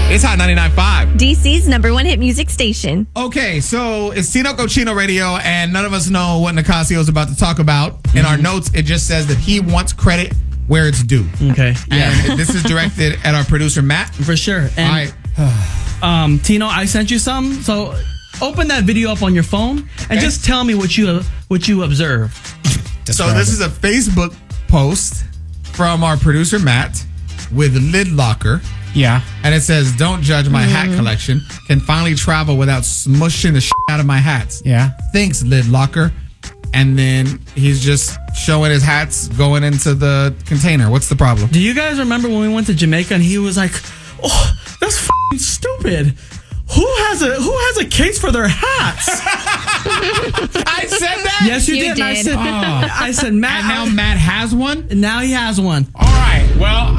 It's Hot 99.5. DC's number one hit music station. Okay, so it's Tino Cochino Radio, and none of us know what Nicasio is about to talk about. In our notes, it just says that he wants credit where it's due. Okay. Yeah. And this is directed at our producer, Matt. For sure. And, Tino, I sent you some. So open that video up on your phone and just tell me what you observed. So this is a Facebook post from our producer, Matt, with Lid Locker. Yeah. And it says, "Don't judge my hat collection. Can finally travel without smushing the shit out of my hats. Yeah. Thanks, Lid Locker." And then he's just showing his hats going into the container. What's the problem? Do you guys remember when we went to Jamaica and he was like, "Oh, that's f***ing stupid. Who has a case for their hats?" I said that? Yes, you did. did. I said, Matt. And now Matt has one? And now he has one. All right. Well,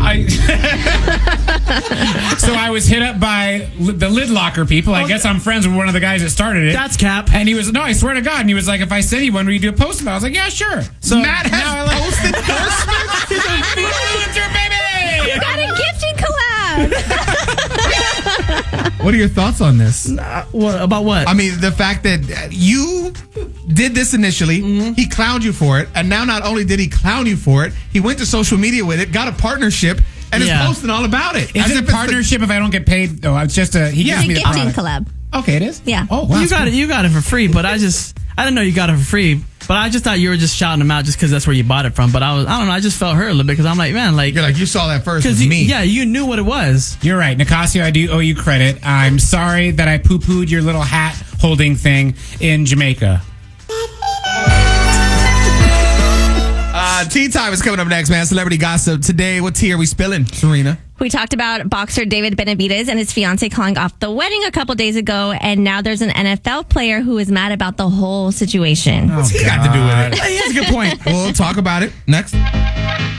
so I was hit up by the Lid Locker people. I guess I'm friends with one of the guys that started it. That's Cap. And he was, no, I swear to God. And he was like, if I send you one, will you do a post about it? I was like, yeah, sure. So Matt has posted endorsements? He's an influencer, baby! Got a gifting collab. What are your thoughts on this? What about what? I mean, the fact that you did this initially, he clowned you for it, and now not only did he clown you for it, he went to social media with it, got a partnership, and is posting all about it. Is it a partnership if I don't get paid? Oh, it's just he It's gives a me the gifting product. collab. Okay, it is? Yeah. Oh, wow. You got it for free, but I didn't know you got it for free. But I just thought you were just shouting them out just because that's where you bought it from. But I don't know. I just felt hurt a little bit because I'm like, man, like. You're like, you saw that first with you, me. Yeah, you knew what it was. You're right. Nicasio, I do owe you credit. I'm sorry that I poo-pooed your little hat holding thing in Jamaica. Tea Time is coming up next, man. Celebrity gossip. Today, what tea are we spilling, Serena? We talked about boxer David Benavidez and his fiance calling off the wedding a couple days ago, and now there's an NFL player who is mad about the whole situation. What's he got to do with it? He has a good point. We'll talk about it next.